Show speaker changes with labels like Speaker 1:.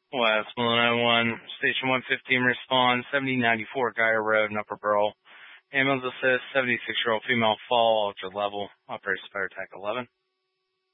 Speaker 1: West 101, Station 115 respond, 7094 Geyer Road in Upper Burl. Ambulance assist, 76-year-old female fall, ultra level, operator Spider Tac 11.